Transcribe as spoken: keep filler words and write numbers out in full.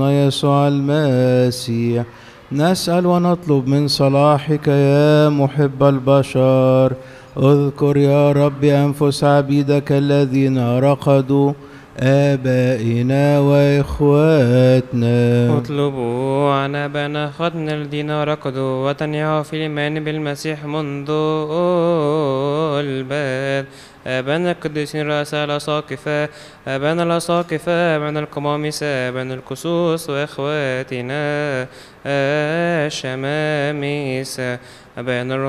يسوع المسيح، نسأل ونطلب من صلاحك يا محب البشر. اذكر يا رب أنفس عبيدك الذين رقدوا، آبائنا وإخواتنا. اطلبوا عن آبائنا أخواتنا الذين رقدوا وتنيعوا في الإيمان بالمسيح منذ البدء. آبانا القديسين رؤساء الأساقفة، آبانا الأساقفة، آبانا القمامسة، آبانا الكسوس، وإخواتنا الشمامسة، آبانا